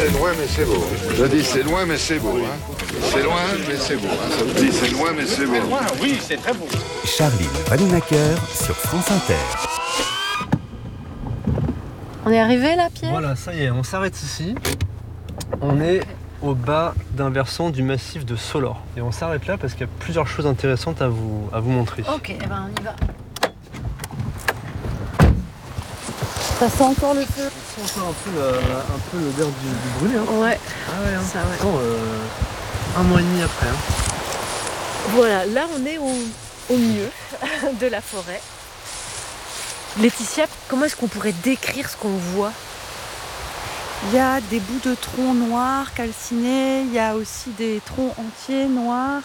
c'est loin, mais c'est beau. Je dis c'est loin, mais c'est beau. Hein. C'est loin, mais c'est beau. Hein. Ça dit c'est loin, mais c'est beau. Oui, c'est très beau. Charline Vanhoenacker sur France Inter. On est arrivé là, Pierre? Voilà, ça y est, on s'arrête ici. On est au bas d'un versant du massif de Solor. Et on s'arrête là parce qu'il y a plusieurs choses intéressantes à vous montrer. Ok, eh ben on y va. Ça sent encore le feu. On sent un peu l'odeur du brûlé. Hein. Ouais. Ah ouais, hein. Ça, ouais. Pourtant, un mois et demi après. Hein. Voilà, là on est au milieu de la forêt. Laetitia, comment est-ce qu'on pourrait décrire ce qu'on voit? Il y a des bouts de troncs noirs calcinés, il y a aussi des troncs entiers noirs.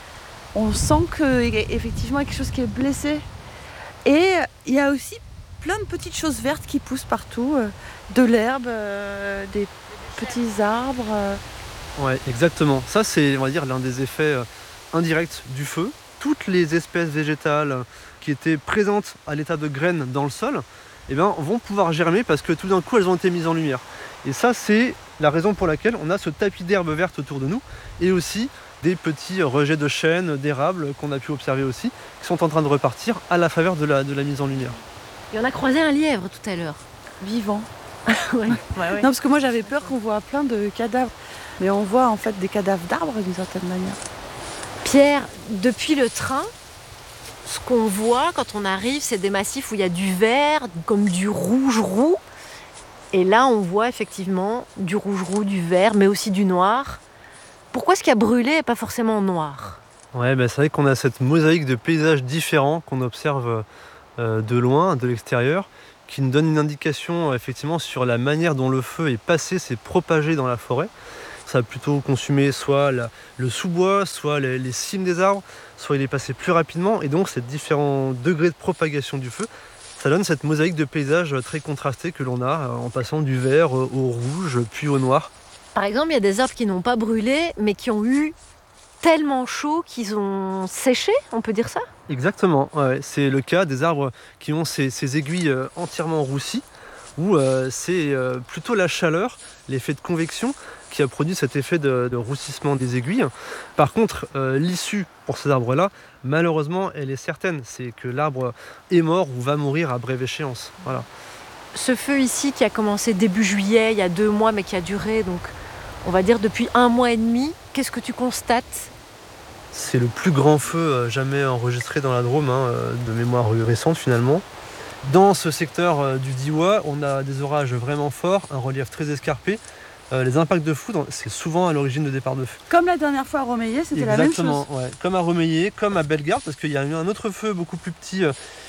On sent qu'effectivement il y a quelque chose qui est blessé. Et il y a aussi plein de petites choses vertes qui poussent partout, de l'herbe, des petits arbres. Ouais, exactement. Ça, c'est, on va dire, l'un des effets indirects du feu. Toutes les espèces végétales qui étaient présentes à l'état de graines dans le sol, eh bien, vont pouvoir germer parce que tout d'un coup, elles ont été mises en lumière. Et ça, c'est la raison pour laquelle on a ce tapis d'herbe verte autour de nous et aussi des petits rejets de chênes, d'érables qu'on a pu observer aussi, qui sont en train de repartir à la faveur de la mise en lumière. Et on a croisé un lièvre tout à l'heure. Vivant. Ouais. Non, parce que moi j'avais peur qu'on voit plein de cadavres. Mais on voit en fait des cadavres d'arbres d'une certaine manière. Pierre, depuis le train, ce qu'on voit quand on arrive, c'est des massifs où il y a du vert, comme du rouge roux. Et là, on voit effectivement du rouge roux, du vert, mais aussi du noir. Pourquoi ce qui a brûlé et pas forcément noir? Ouais, c'est vrai qu'on a cette mosaïque de paysages différents qu'on observe de loin, de l'extérieur, qui nous donne une indication effectivement sur la manière dont le feu est passé, s'est propagé dans la forêt. Ça a plutôt consumé soit le sous-bois, soit les cimes des arbres, soit il est passé plus rapidement. Et donc, ces différents degrés de propagation du feu, ça donne cette mosaïque de paysages très contrastée que l'on a en passant du vert au rouge, puis au noir. Par exemple, il y a des arbres qui n'ont pas brûlé, mais qui ont eu tellement chaud qu'ils ont séché, on peut dire ça? Exactement, ouais. C'est le cas des arbres qui ont ces aiguilles entièrement roussies, où c'est plutôt la chaleur, l'effet de convection, qui a produit cet effet de roussissement des aiguilles. Par contre, l'issue pour ces arbres-là, malheureusement, elle est certaine. C'est que l'arbre est mort ou va mourir à brève échéance. Voilà. Ce feu ici qui a commencé début juillet, il y a 2 mois, mais qui a duré, donc on va dire depuis 1 mois et demi, qu'est-ce que tu constates? C'est le plus grand feu jamais enregistré dans la Drôme, de mémoire récente finalement. Dans ce secteur du Diois, on a des orages vraiment forts, un relief très escarpé. Les impacts de foudre, c'est souvent à l'origine de départ de feu. Comme la dernière fois à Romeillet, c'était la même chose. Exactement, ouais. Comme à Romeillet, comme à Bellegarde, parce qu'il y a eu un autre feu beaucoup plus petit,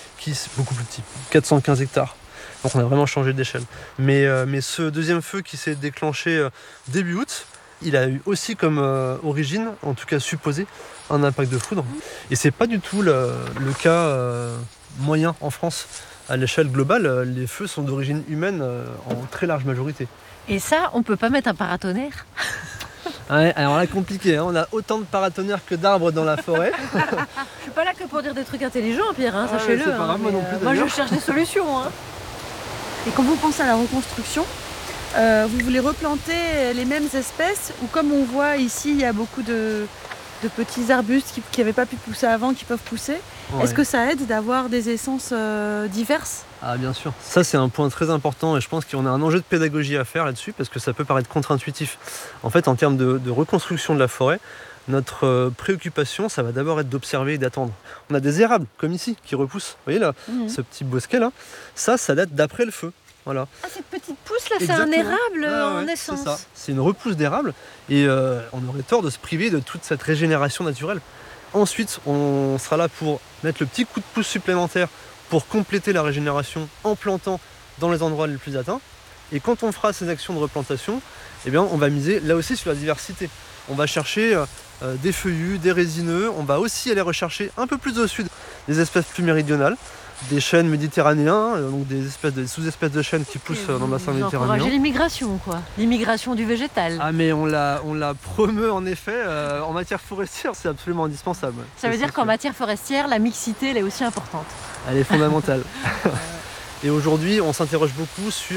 415 hectares. Donc on a vraiment changé d'échelle. Mais ce deuxième feu qui s'est déclenché début août, il a eu aussi comme origine, en tout cas supposé, un impact de foudre. Et c'est pas du tout le cas moyen en France. À l'échelle globale, les feux sont d'origine humaine en très large majorité. Et ça, on peut pas mettre un paratonnerre? Ouais, alors là, compliqué, hein. On a autant de paratonnerres que d'arbres dans la forêt. Je suis pas là que pour dire des trucs intelligents, Pierre, sachez-le. C'est pas grave, moi non plus, moi, je cherche des solutions. Et quand vous pensez à la reconstruction, vous voulez replanter les mêmes espèces ou comme on voit ici, il y a beaucoup de petits arbustes qui n'avaient pas pu pousser avant, qui peuvent pousser. Ouais. Est-ce que ça aide d'avoir des essences diverses? Ah bien sûr. Ça c'est un point très important et je pense qu'on a un enjeu de pédagogie à faire là-dessus parce que ça peut paraître contre-intuitif. En fait, en termes de reconstruction de la forêt, notre préoccupation, ça va d'abord être d'observer et d'attendre. On a des érables, comme ici, qui repoussent. Vous voyez là, ce petit bosquet là, ça date d'après le feu. Voilà. Ah, cette petite pousse là, c'est un érable en naissance. C'est ça. C'est une repousse d'érable et on aurait tort de se priver de toute cette régénération naturelle. Ensuite, on sera là pour mettre le petit coup de pouce supplémentaire pour compléter la régénération en plantant dans les endroits les plus atteints. Et quand on fera ces actions de replantation, eh bien, on va miser là aussi sur la diversité. On va chercher des feuillus, des résineux. On va aussi aller rechercher un peu plus au sud des espèces plus méridionales, des chênes méditerranéens, donc des sous-espèces de chênes qui poussent dans le bassin méditerranéen. Encourager l'immigration, quoi. L'immigration du végétal. Ah mais on la promeut en effet en matière forestière, c'est absolument indispensable. Ça veut dire qu'en matière forestière, la mixité, elle est aussi importante. Elle est fondamentale. Et aujourd'hui, on s'interroge beaucoup sur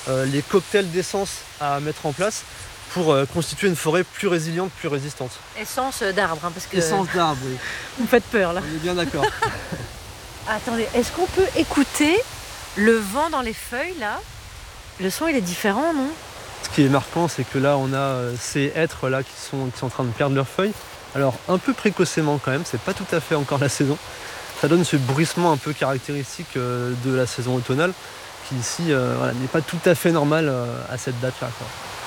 les cocktails d'essence à mettre en place pour constituer une forêt plus résiliente, plus résistante. Essence d'arbre, hein, parce que Essence d'arbre, oui. vous me faites peur là. On est bien d'accord. Attendez, est-ce qu'on peut écouter le vent dans les feuilles là? Le son il est différent, non? Ce qui est marquant, c'est que là, on a ces hêtres là qui sont en train de perdre leurs feuilles. Alors, un peu précocement quand même, c'est pas tout à fait encore la saison. Ça donne ce bruissement un peu caractéristique de la saison automnale, qui ici n'est pas tout à fait normal à cette date-là, quoi.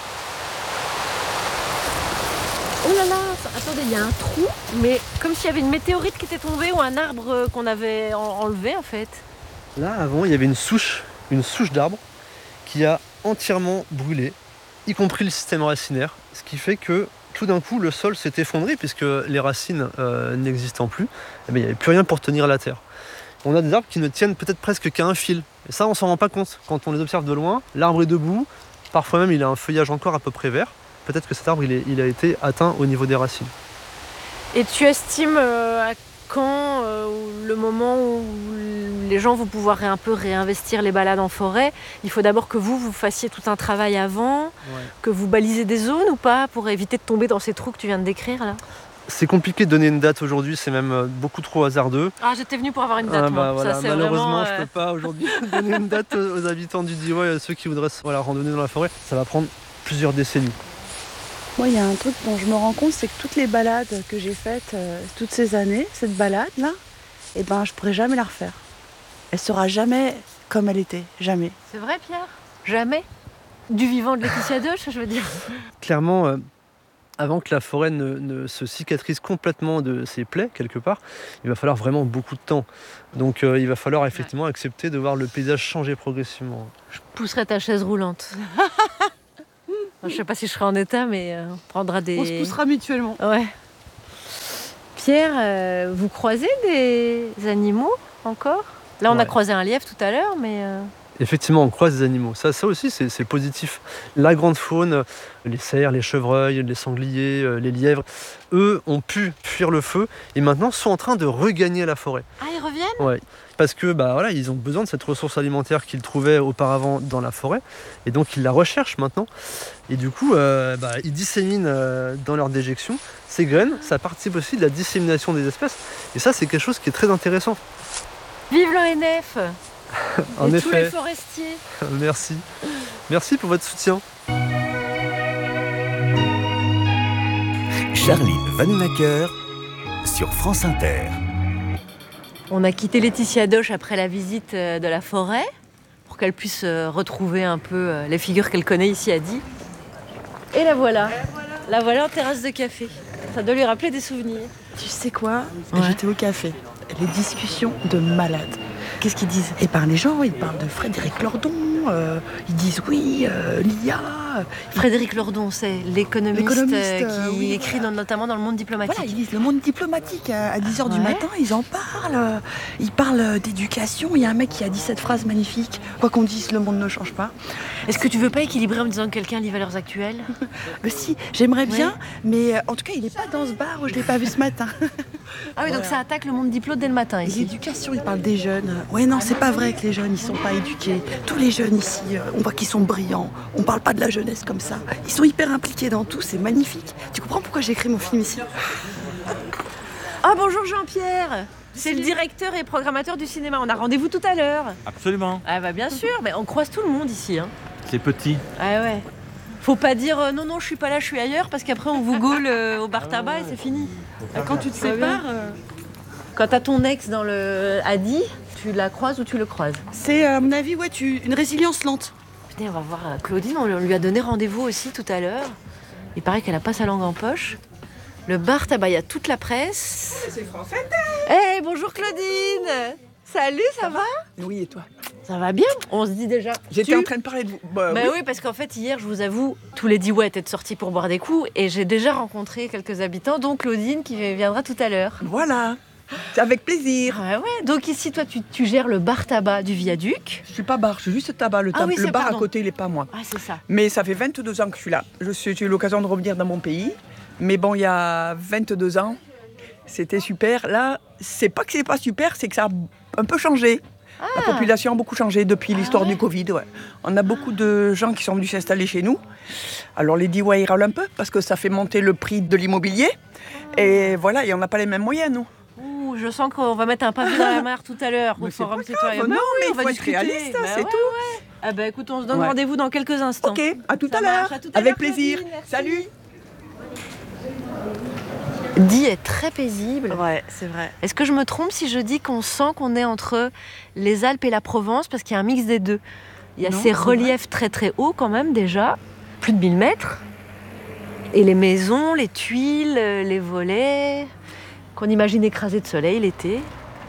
Oh là là, attendez, il y a un trou, mais comme s'il y avait une météorite qui était tombée ou un arbre qu'on avait enlevé en fait. Là, avant, il y avait une souche d'arbre qui a entièrement brûlé, y compris le système racinaire, ce qui fait que tout d'un coup, le sol s'est effondré puisque les racines n'existant plus, eh bien, il n'y avait plus rien pour tenir la terre. On a des arbres qui ne tiennent peut-être presque qu'à un fil. Et ça, on s'en rend pas compte. Quand on les observe de loin, l'arbre est debout, parfois même il a un feuillage encore à peu près vert. Peut-être que cet arbre il a été atteint au niveau des racines. Et tu estimes à quand le moment où les gens vont pouvoir un peu réinvestir les balades en forêt? Il faut d'abord que vous fassiez tout un travail avant, que vous balisez des zones ou pas, pour éviter de tomber dans ces trous que tu viens de décrire là? C'est compliqué de donner une date aujourd'hui, c'est même beaucoup trop hasardeux. Ah, j'étais venue pour avoir une date, moi. Voilà. Ça, c'est malheureusement, vraiment, je peux pas aujourd'hui donner une date aux habitants du Diois, ceux qui voudraient randonner dans la forêt. Ça va prendre plusieurs décennies. Moi, il y a un truc dont je me rends compte, c'est que toutes les balades que j'ai faites toutes ces années, cette balade-là, eh ben, je pourrais jamais la refaire. Elle sera jamais comme elle était, jamais. C'est vrai, Pierre? Jamais? Du vivant de Laetitia Doche, je veux dire. Clairement, avant que la forêt ne se cicatrise complètement de ses plaies, quelque part, il va falloir vraiment beaucoup de temps. Donc il va falloir effectivement accepter de voir le paysage changer progressivement. Je pousserai ta chaise roulante. Je sais pas si je serai en état, mais on prendra des... On se poussera mutuellement. Ouais. Pierre, vous croisez des animaux encore? Là, on a croisé un lièvre tout à l'heure, mais... Effectivement, on croise des animaux. Ça aussi, c'est positif. La grande faune, les cerfs, les chevreuils, les sangliers, les lièvres, eux ont pu fuir le feu et maintenant sont en train de regagner la forêt. Ah, ils reviennent? Ouais. Parce que ils ont besoin de cette ressource alimentaire qu'ils trouvaient auparavant dans la forêt et donc ils la recherchent maintenant. Et du coup, ils disséminent dans leur déjection ces graines. Ça participe aussi de la dissémination des espèces. Et ça, c'est quelque chose qui est très intéressant. Vive l'ONF! En et effet. tous les forestiers. Merci. Merci pour votre soutien. Charline Vanhoenacker sur France Inter. On a quitté Laetitia Doche après la visite de la forêt pour qu'elle puisse retrouver un peu les figures qu'elle connaît ici à Die. Et la voilà. La voilà en terrasse de café. Ça doit lui rappeler des souvenirs. Tu sais quoi? Ouais. J'étais au café. Les discussions de malades. Qu'est-ce qu'ils disent? Et par les gens, ils parlent de Frédéric Lordon, ils disent oui, l'IA. Frédéric Lordon, c'est l'économiste qui écrit notamment dans le Monde diplomatique. Voilà, ils lisent le Monde diplomatique à 10h du Ouais. matin, ils en parlent. Ils parlent d'éducation. Il y a un mec qui a dit cette phrase magnifique: quoi qu'on dise, le monde ne change pas. Est-ce que tu veux pas équilibrer en me disant que quelqu'un lit Valeurs Actuelles? Mais si, j'aimerais bien, Ouais. mais en tout cas, il n'est pas dans ce bar où je ne l'ai pas vu ce matin. Ah oui, donc ça attaque le monde diplôme dès le matin Et ici. l'éducation, il parle des jeunes. Ouais, non, c'est pas vrai que les jeunes, ils sont pas éduqués. Tous les jeunes ici, on voit qu'ils sont brillants. On parle pas de la jeunesse comme ça. Ils sont hyper impliqués dans tout, c'est magnifique. Tu comprends pourquoi j'ai écrit mon film ici? Ah bonjour Jean-Pierre, c'est le directeur et programmateur du cinéma. On a rendez-vous tout à l'heure. Absolument, Ah bah bien sûr, mais on croise tout le monde ici. Hein. c'est petit. Ah ouais. Faut pas dire non, je suis pas là, je suis ailleurs, parce qu'après on vous gaule au bar tabac et c'est fini. Quand tu te Ça va bien. sépares, Quand t'as ton ex dans le Adi, tu la croises ou tu le croises? c'est à mon avis une résilience lente. Putain, on va voir Claudine, on lui a donné rendez-vous aussi tout à l'heure. Il paraît qu'elle a pas sa langue en poche. Le bar tabac, il y a toute la presse. C'est France Inter. Bonjour Claudine. Salut, ça va? Oui, et toi? Ça va bien? On se dit déjà. J'étais en train de parler de vous. Bah oui, parce qu'en fait, hier, je vous avoue, tous les Diois étaient sortis pour boire des coups et j'ai déjà rencontré quelques habitants, dont Claudine qui viendra tout à l'heure. Voilà. C'est avec plaisir. Ah ouais, donc ici, toi, tu gères le bar tabac du viaduc. Je suis pas bar, je suis juste tabac. Le, Ah oui, le c'est- bar pardon. à côté, il est pas moi. Ah, c'est ça. Mais ça fait 22 ans que je suis là. J'ai eu l'occasion de revenir dans mon pays. Mais bon, il y a 22 ans, c'était super. Là, c'est pas que c'est pas super, c'est que ça a un peu changé. La population a beaucoup changé depuis l'histoire du Covid. Ouais. On a beaucoup de gens qui sont venus s'installer chez nous. Alors les DIY ils râlent un peu parce que ça fait monter le prix de l'immobilier. Et voilà, et on n'a pas les mêmes moyens, nous. Ouh, je sens qu'on va mettre un pavé dans la mare tout à l'heure. Mais au c'est Forum pas Citoyen. grave, non, mais on il va faut être discuter. réaliste, c'est tout. Ouais. Ah bah écoute, on se donne Ouais. rendez-vous dans quelques instants. Ok, à tout Ça à l'heure. marche, à tout à Avec l'heure, plaisir. Claudine, merci. Salut. Die est très paisible. Ouais, c'est vrai. Est-ce que je me trompe si je dis qu'on sent qu'on est entre les Alpes et la Provence parce qu'il y a un mix des deux? Il y a Non, ces c'est reliefs très très hauts quand même déjà, plus de 1000 mètres. Et les maisons, les tuiles, les volets, qu'on imagine écrasés de soleil l'été.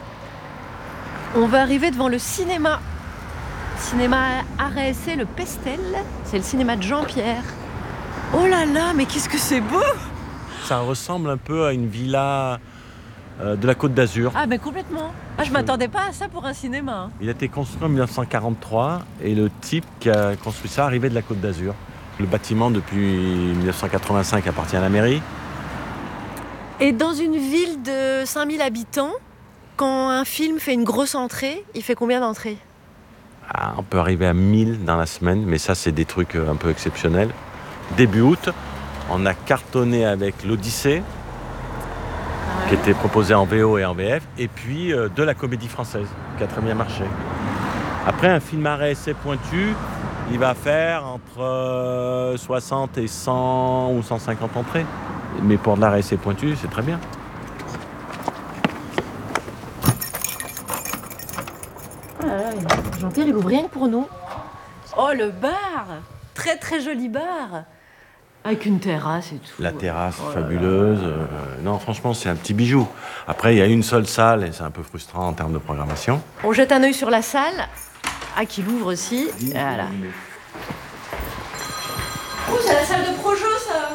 On va arriver devant le cinéma. Cinéma RSC, le Pestel. C'est le cinéma de Jean-Pierre. Oh là là, mais qu'est-ce que c'est beau! Ça ressemble un peu à une villa de la Côte d'Azur. Ah mais complètement. Ah, je m'attendais pas à ça pour un cinéma. Hein. Il a été construit en 1943 et le type qui a construit ça arrivait de la Côte d'Azur. Le bâtiment, depuis 1985, appartient à la mairie. Et dans une ville de 5000 habitants, quand un film fait une grosse entrée, il fait combien d'entrées? Ah, on peut arriver à 1000 dans la semaine, mais ça, c'est des trucs un peu exceptionnels. Début août, on a cartonné avec l'Odyssée, qui était proposé en VO et en VF, et puis de la Comédie Française, qui a très bien marché. Après, un film à essai pointu, il va faire entre 60 et 100 ou 150 entrées. Mais pour de l'art essai pointu, c'est très bien. Jean-Pierre, il ouvre rien que pour nous. Oh, le bar! Très très joli bar. Avec une terrasse et tout. La terrasse fabuleuse. Non, franchement, c'est un petit bijou. Après, il y a une seule salle et c'est un peu frustrant en termes de programmation. On jette un œil sur la salle. Ah, qui l'ouvre aussi. Voilà. Oh, c'est la salle de projo, ça!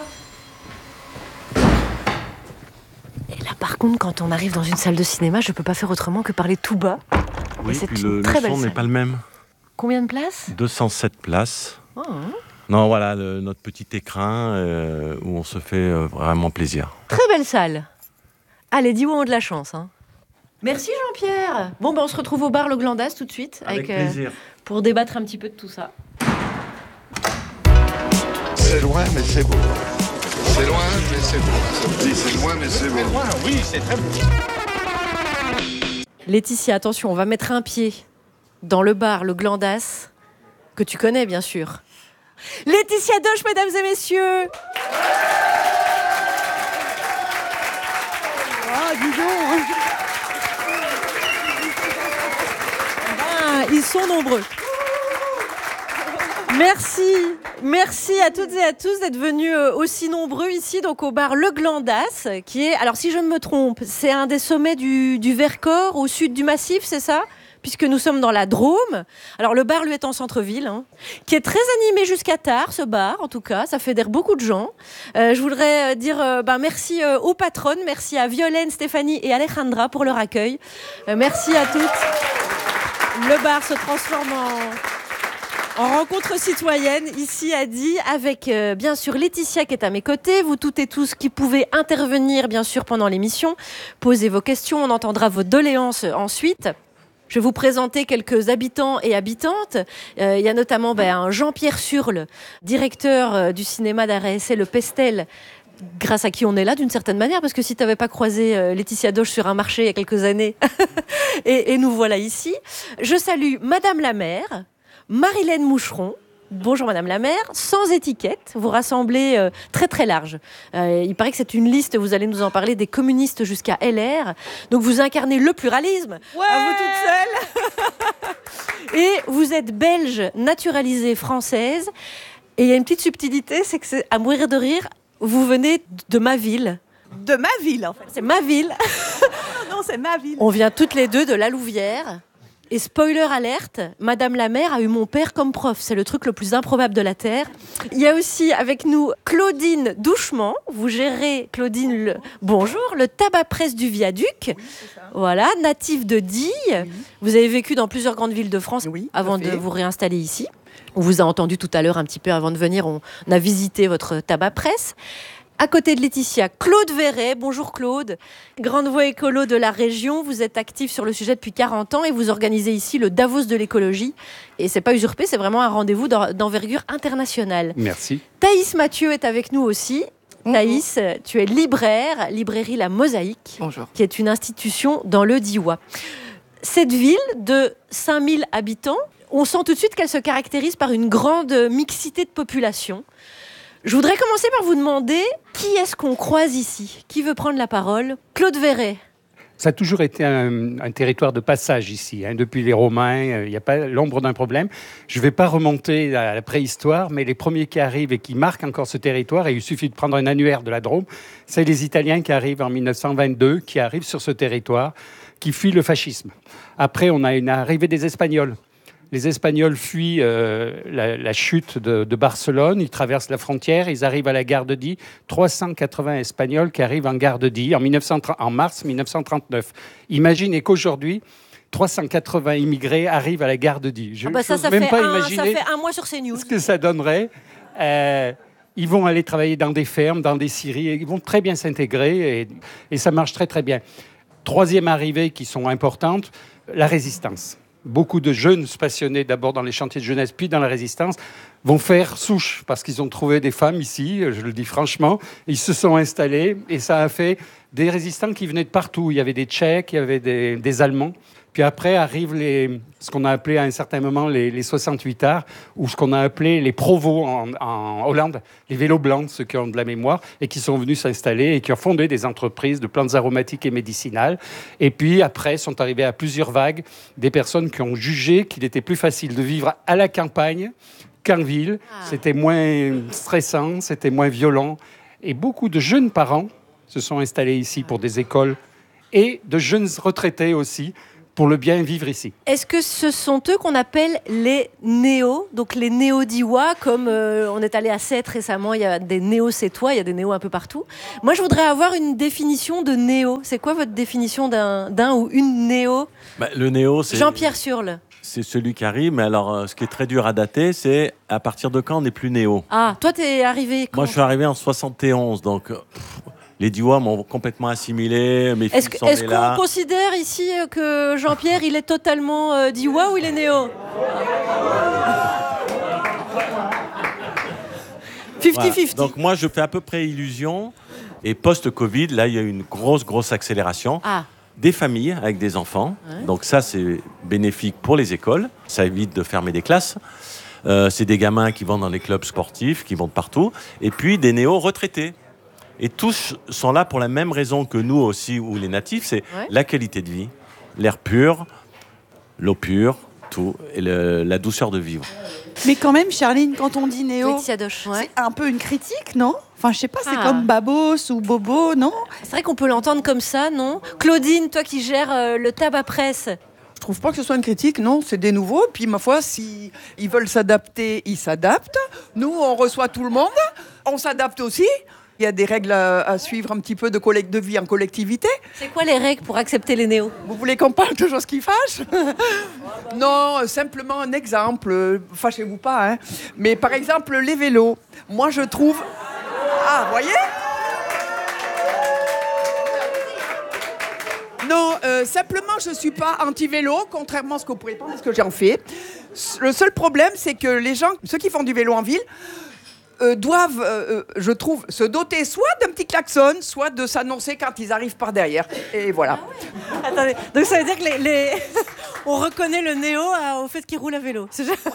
Et là, par contre, quand on arrive dans une salle de cinéma, je peux pas faire autrement que parler tout bas. Oui, c'est puis une le très belle son n'est salle. pas le même. Combien de places? 207 places. Oh, hein. Non, voilà, notre petit écrin où on se fait vraiment plaisir. Très belle salle. Allez, dis où on a de la chance. Hein. Merci Jean-Pierre. Bon, ben on se retrouve au bar Le Glandas tout de suite. Avec plaisir. Pour débattre un petit peu de tout ça. C'est loin, mais c'est beau. C'est loin, mais c'est beau. Ça me dit, c'est loin, mais c'est beau. Oui, c'est très beau. Laetitia, attention, on va mettre un pied dans le bar Le Glandas, que tu connais bien sûr. Laetitia Doche, mesdames et messieurs. Ah, dis donc. Ah, ils sont nombreux. Merci à toutes et à tous d'être venus aussi nombreux ici, donc au bar Le Glandas, qui est, alors si je ne me trompe, c'est un des sommets du Vercors, au sud du Massif, c'est ça ? Puisque nous sommes dans la Drôme. Alors le bar, lui, est en centre-ville, hein, qui est très animé jusqu'à tard, ce bar, en tout cas. Ça fédère beaucoup de gens. Je voudrais dire merci aux patronnes, merci à Violaine, Stéphanie et Alejandra pour leur accueil. Merci à toutes. Le bar se transforme en rencontre citoyenne, ici à Die, avec bien sûr Laetitia qui est à mes côtés. Vous toutes et tous qui pouvez intervenir, bien sûr, pendant l'émission. Posez vos questions, on entendra vos doléances ensuite. Je vais vous présenter quelques habitants et habitantes. Il y a notamment un Jean-Pierre Surle, directeur du cinéma d'RSC Le Pestel, grâce à qui on est là d'une certaine manière, parce que si tu n'avais pas croisé Laetitia Doche sur un marché il y a quelques années, et nous voilà ici. Je salue Madame la maire, Marilène Moucheron. Bonjour Madame la maire, sans étiquette, vous rassemblez très très large. Il paraît que c'est une liste, vous allez nous en parler, des communistes jusqu'à LR. Donc vous incarnez le pluralisme, à vous toutes seules. Et vous êtes belge, naturalisée française. Et il y a une petite subtilité, c'est que c'est à mourir de rire, vous venez de ma ville. De ma ville, en fait. C'est ma ville. Non, c'est ma ville. On vient toutes les deux de La Louvière. Et spoiler alerte, Madame la maire a eu mon père comme prof. C'est le truc le plus improbable de la Terre. Il y a aussi avec nous Claudine Douchement. Vous gérez, Claudine, bonjour, le tabac presse du Viaduc. Oui, c'est ça. Voilà, native de Die. Oui. Vous avez vécu dans plusieurs grandes villes de France avant de vous réinstaller ici. On vous a entendu tout à l'heure un petit peu avant de venir. On a visité votre tabac presse. À côté de Laetitia, Claude Verret. Bonjour Claude. Grande voix écolo de la région. Vous êtes actif sur le sujet depuis 40 ans et vous organisez ici le Davos de l'écologie. Et c'est pas usurpé, c'est vraiment un rendez-vous d'envergure internationale. Merci. Thaïs Mathieu est avec nous aussi. Thaïs, tu es libraire, librairie La Mosaïque, Bonjour. qui est une institution dans le Diois. Cette ville de 5000 habitants, on sent tout de suite qu'elle se caractérise par une grande mixité de population. Je voudrais commencer par vous demander qui est-ce qu'on croise ici ? Qui veut prendre la parole ? Claude Verret. Ça a toujours été un territoire de passage ici. Depuis les Romains, il n'y a pas l'ombre d'un problème. Je ne vais pas remonter à la préhistoire, mais les premiers qui arrivent et qui marquent encore ce territoire, et il suffit de prendre un annuaire de la Drôme, c'est les Italiens qui arrivent en 1922, qui arrivent sur ce territoire, qui fuient le fascisme. Après, on a une arrivée des Espagnols. Les Espagnols fuient la chute de Barcelone, ils traversent la frontière, ils arrivent à la gare de Die. 380 Espagnols qui arrivent en gare de Die en mars 1939. Imaginez qu'aujourd'hui, 380 immigrés arrivent à la gare de Die. Je ça n'ose même fait pas ça imaginer fait un mois sur CNews. ce que ça donnerait. Ils vont aller travailler dans des fermes, dans des scieries, et ils vont très bien s'intégrer et ça marche très très bien. Troisième arrivée qui sont importantes, la résistance. Beaucoup de jeunes passionnés, d'abord dans les chantiers de jeunesse, puis dans la résistance, vont faire souche parce qu'ils ont trouvé des femmes ici, je le dis franchement. Ils se sont installés et ça a fait des résistants qui venaient de partout. Il y avait des Tchèques, il y avait des Allemands. Puis après arrivent ce qu'on a appelé à un certain moment les 68 arts, ou ce qu'on a appelé les provos en Hollande, les vélos blancs, ceux qui ont de la mémoire, et qui sont venus s'installer et qui ont fondé des entreprises de plantes aromatiques et médicinales. Et puis après sont arrivés à plusieurs vagues des personnes qui ont jugé qu'il était plus facile de vivre à la campagne qu'en ville. C'était moins stressant, c'était moins violent. Et beaucoup de jeunes parents se sont installés ici pour des écoles, et de jeunes retraités aussi, pour le bien vivre ici. Est-ce que ce sont eux qu'on appelle les néos, donc les néo-diois, comme on est allé à Sète récemment, il y a des néo-sétois, il y a des néos un peu partout. Moi, je voudrais avoir une définition de néo. C'est quoi votre définition d'un ou une néo ? Le néo, c'est... Jean-Pierre Surle. C'est celui qui arrive, mais alors ce qui est très dur à dater, c'est à partir de quand on n'est plus néo. Ah, toi, t'es arrivé quand ? Moi, je suis arrivé en 71, donc... Les Diois m'ont complètement assimilé, mes filles sont Est-ce nées là. qu'on considère ici que Jean-Pierre, il est totalement Diois ou il est néo ? 50-50. Voilà. Donc moi, je fais à peu près illusion. Et post-Covid, là, il y a eu une grosse accélération. Des familles avec des enfants. Ouais. Donc ça, c'est bénéfique pour les écoles. Ça évite de fermer des classes. C'est des gamins qui vont dans les clubs sportifs, qui vont de partout. Et puis des néo-retraités. Et tous sont là pour la même raison que nous aussi, ou les natifs, c'est la qualité de vie, l'air pur, l'eau pure, tout, et la douceur de vivre. Mais quand même, Charline, quand on dit néo, c'est un peu une critique, non ? Enfin, je sais pas, c'est comme Babos ou Bobo, non ? C'est vrai qu'on peut l'entendre comme ça, non ? Claudine, toi qui gères le tabac presse. Je trouve pas que ce soit une critique, non, c'est des nouveaux. Puis ma foi, si ils veulent s'adapter, ils s'adaptent. Nous, on reçoit tout le monde, on s'adapte aussi. Il y a des règles à suivre un petit peu de vie en collectivité. C'est quoi les règles pour accepter les néos ? Vous voulez qu'on parle de choses qui fâchent ? Non, simplement un exemple. Fâchez-vous pas, hein. Mais par exemple, les vélos. Moi, je trouve... Ah, voyez ? Non, simplement, je ne suis pas anti-vélo, contrairement à ce que vous pourriez penser, parce que j'en fais. Le seul problème, c'est que les gens, ceux qui font du vélo en ville, doivent, je trouve, se doter soit d'un petit klaxon, soit de s'annoncer quand ils arrivent par derrière. Et voilà. Attendez, donc ça veut dire que on reconnaît le néo au fait qu'il roule à vélo.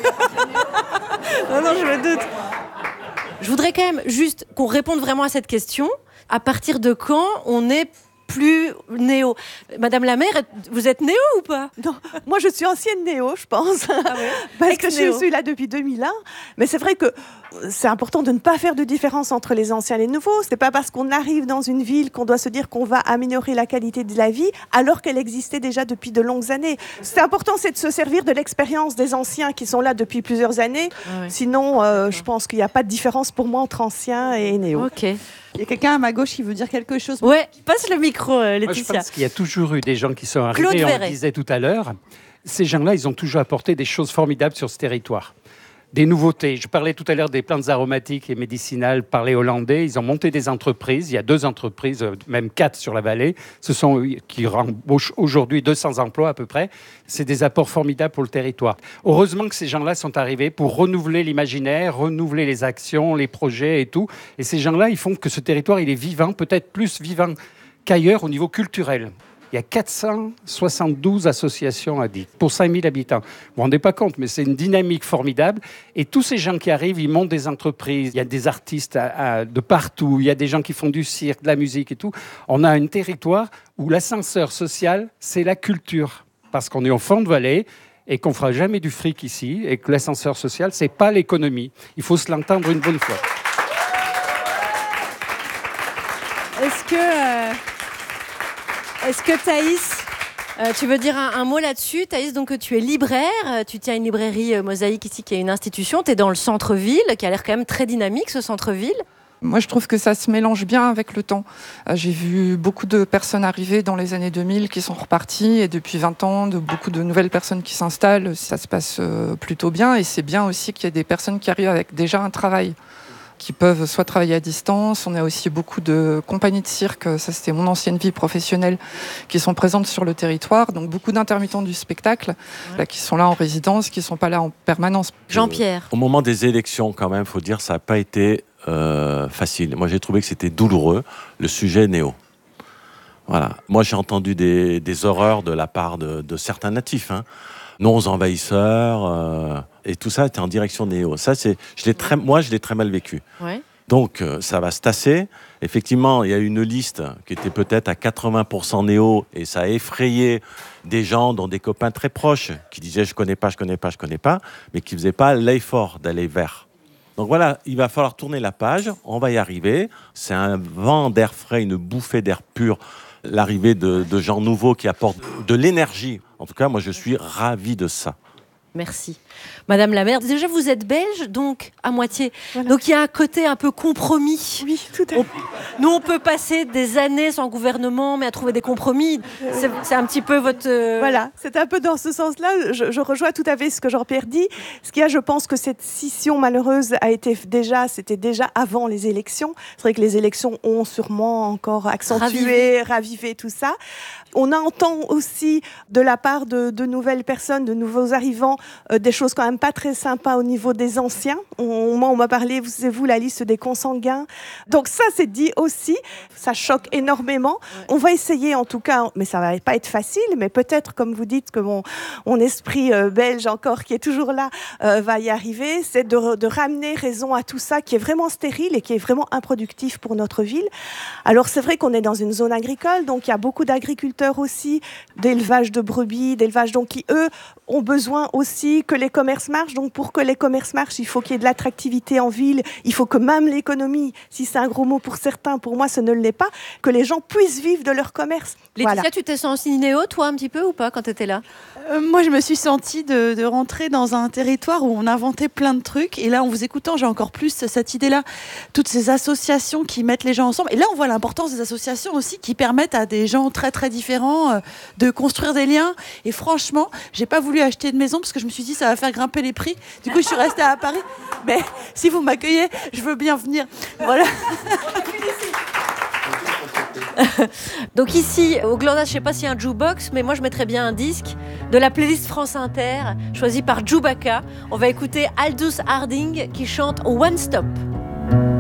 Non, je me doute. Je voudrais quand même juste qu'on réponde vraiment à cette question. À partir de quand on est plus néo. Madame la maire, vous êtes néo ou pas ? Non, moi je suis ancienne néo, je pense. Ah ouais. Parce que je suis là depuis 2001. Mais c'est vrai que c'est important de ne pas faire de différence entre les anciens et les nouveaux. C'est pas parce qu'on arrive dans une ville qu'on doit se dire qu'on va améliorer la qualité de la vie alors qu'elle existait déjà depuis de longues années. C'est important, c'est de se servir de l'expérience des anciens qui sont là depuis plusieurs années. Ah ouais. Sinon, je pense qu'il n'y a pas de différence pour moi entre anciens et néo. Ok. Il y a quelqu'un à ma gauche qui veut dire quelque chose. Ouais, passe le micro, Laetitia. Moi, je pense qu'il y a toujours eu des gens qui sont arrivés, on le disait tout à l'heure. Ces gens-là, ils ont toujours apporté des choses formidables sur ce territoire. des nouveautés. Je parlais tout à l'heure des plantes aromatiques et médicinales par les Hollandais. Ils ont monté des entreprises. Il y a 2 entreprises, même 4 sur la vallée, qui embauchent aujourd'hui 200 emplois à peu près. C'est des apports formidables pour le territoire. Heureusement que ces gens-là sont arrivés pour renouveler l'imaginaire, renouveler les actions, les projets et tout. Et ces gens-là, ils font que ce territoire, il est vivant, peut-être plus vivant qu'ailleurs au niveau culturel. Il y a 472 associations à Dites, pour 5000 habitants. Vous ne vous rendez pas compte, mais c'est une dynamique formidable. Et tous ces gens qui arrivent, ils montent des entreprises. Il y a des artistes de partout. Il y a des gens qui font du cirque, de la musique et tout. On a un territoire où l'ascenseur social, c'est la culture. Parce qu'on est au fond de vallée et qu'on ne fera jamais du fric ici. Et que l'ascenseur social, ce n'est pas l'économie. Il faut se l'entendre une bonne fois. Est-ce que Thaïs, tu veux dire un mot là-dessus? Thaïs, donc tu es libraire, tu tiens une librairie Mosaïque ici qui est une institution, tu es dans le centre-ville, qui a l'air quand même très dynamique ce centre-ville. Moi, je trouve que ça se mélange bien avec le temps. J'ai vu beaucoup de personnes arriver dans les années 2000 qui sont reparties et depuis 20 ans, beaucoup de nouvelles personnes qui s'installent. Ça se passe plutôt bien et c'est bien aussi qu'il y ait des personnes qui arrivent avec déjà un travail, qui peuvent soit travailler à distance. On a aussi beaucoup de compagnies de cirque, ça c'était mon ancienne vie professionnelle, qui sont présentes sur le territoire. Donc beaucoup d'intermittents du spectacle là, qui sont là en résidence, qui ne sont pas là en permanence. Jean-Pierre. Au moment des élections, quand même, il faut dire, ça n'a pas été facile. Moi, j'ai trouvé que c'était douloureux, le sujet néo. Voilà. Moi, j'ai entendu des horreurs de la part de certains natifs, non aux envahisseurs, et tout ça était en direction néo. Ça, je l'ai très mal vécu. Ouais. Donc, ça va se tasser. Effectivement, il y a une liste qui était peut-être à 80% néo, et ça a effrayé des gens, dont des copains très proches, qui disaient « je connais pas », mais qui ne faisaient pas l'effort d'aller vers. Donc voilà, il va falloir tourner la page, on va y arriver. C'est un vent d'air frais, une bouffée d'air pur, l'arrivée de gens nouveaux qui apportent de l'énergie. En tout cas, moi, je suis ravi de ça. Merci. Madame la maire, déjà vous êtes belge, donc à moitié. Voilà. Donc il y a un côté un peu compromis. Oui, tout à fait. Nous, on peut passer des années sans gouvernement, mais à trouver des compromis. C'est un petit peu votre... Voilà, c'est un peu dans ce sens-là. Je rejoins tout à fait ce que Jean-Pierre dit. Ce qu'il y a, je pense que cette scission malheureuse c'était déjà avant les élections. C'est vrai que les élections ont sûrement encore accentué, ravivé tout ça. On entend aussi de la part de nouvelles personnes, de nouveaux arrivants, des choses quand même pas très sympas au niveau des anciens. Moi, on m'a parlé, vous, la liste des consanguins. Donc ça, c'est dit aussi. Ça choque énormément. Ouais. On va essayer en tout cas, mais ça va pas être facile, mais peut-être, comme vous dites, que mon esprit belge encore, qui est toujours là, va y arriver. C'est de ramener raison à tout ça qui est vraiment stérile et qui est vraiment improductif pour notre ville. Alors c'est vrai qu'on est dans une zone agricole, donc il y a beaucoup d'agriculteurs aussi, d'élevage de brebis, d'élevage, donc qui eux ont besoin aussi que les commerces marchent. Donc pour que les commerces marchent, il faut qu'il y ait de l'attractivité en ville, il faut que même l'économie, si c'est un gros mot pour certains, pour moi ce ne l'est pas, que les gens puissent vivre de leur commerce. Laetitia, voilà. Tu t'es sentie néo, toi, un petit peu ou pas, quand tu étais là? Moi, je me suis sentie de rentrer dans un territoire où on inventait plein de trucs. Et là, en vous écoutant, j'ai encore plus cette idée-là. Toutes ces associations qui mettent les gens ensemble. Et là, on voit l'importance des associations aussi qui permettent à des gens très, très différents de construire des liens. Et franchement, j'ai pas voulu acheter de maison parce que je me suis dit ça va faire grimper les prix. Du coup, je suis restée à Paris. Mais si vous m'accueillez, je veux bien venir. Voilà. Donc ici, au Glandas, je ne sais pas s'il y a un jukebox, mais moi je mettrais bien un disque de la playlist France Inter, choisi par Chewbacca. On va écouter Aldous Harding qui chante One Stop.